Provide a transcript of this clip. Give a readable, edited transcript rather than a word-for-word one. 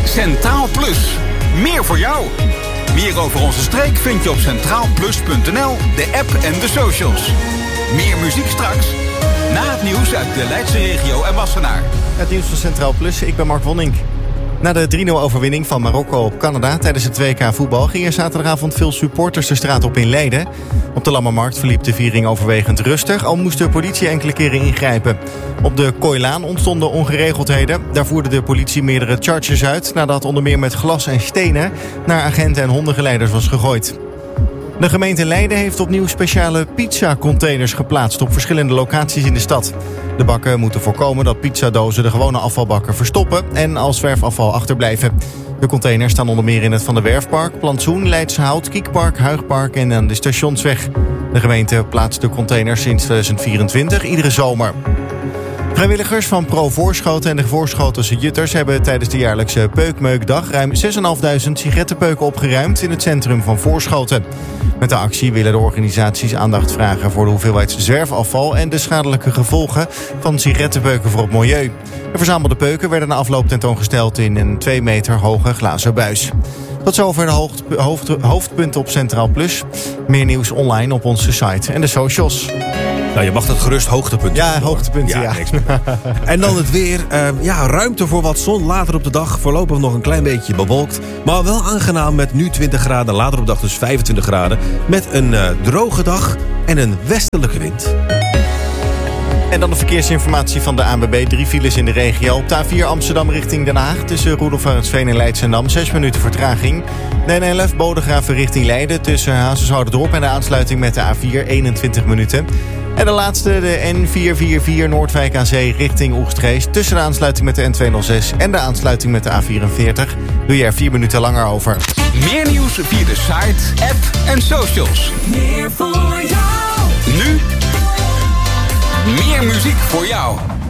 Centraal Plus. Meer voor jou. Meer over onze streek vind je op centraalplus.nl, de app en de socials. Meer muziek straks. Na het nieuws uit de Leidse regio en Wassenaar. Het nieuws van Centraal Plus, ik ben Mark Wonink. Na de 3-0 overwinning van Marokko op Canada tijdens het WK voetbal gingen zaterdagavond veel supporters de straat op in Leiden. Op de Lammermarkt verliep de viering overwegend rustig, al moest de politie enkele keren ingrijpen. Op de Kooilaan ontstonden ongeregeldheden. Daar voerde de politie meerdere charges uit nadat onder meer met glas en stenen naar agenten en hondengeleiders was gegooid. De gemeente Leiden heeft opnieuw speciale pizzacontainers geplaatst op verschillende locaties in de stad. De bakken moeten voorkomen dat pizzadozen de gewone afvalbakken verstoppen en als zwerfafval achterblijven. De containers staan onder meer in het Van der Werfpark, Plantsoen, Leidse Hout, Kiekpark, Huigpark en aan de Stationsweg. De gemeente plaatst de containers sinds 2024 iedere zomer. Vrijwilligers van Pro Voorschoten en de Voorschotense Jutters hebben tijdens de jaarlijkse Peukmeukdag ruim 6.500 sigarettenpeuken opgeruimd in het centrum van Voorschoten. Met de actie willen de organisaties aandacht vragen voor de hoeveelheid zwerfafval en de schadelijke gevolgen van sigarettenpeuken voor het milieu. De verzamelde peuken werden na afloop tentoongesteld in een 2 meter hoge glazen buis. Tot zover de hoofdpunten op Centraal Plus. Meer nieuws online op onze site en de socials. Nou, je mag dat gerust hoogtepunten. Ja, hoogtepunten, ja. En dan het weer. Ruimte voor wat zon later op de dag. Voorlopig nog een klein beetje bewolkt. Maar wel aangenaam met nu 20 graden. Later op de dag dus 25 graden. Met een droge dag en een westelijke wind. En dan de verkeersinformatie van de ANWB. 3 files in de regio. Op de A4 Amsterdam richting Den Haag. Tussen Roelof Arendsveen en Leidschendam. 6 minuten vertraging. De N11 Bodegraven richting Leiden. Tussen Hazershouderdorp en de aansluiting met de A4 21 minuten. En de laatste, de N444 Noordwijk aan Zee richting Oegstgeest. Tussen de aansluiting met de N206 en de aansluiting met de A44 doe je er 4 minuten langer over. Meer nieuws via de site, app en socials. Meer voor jou. Nu, meer muziek voor jou.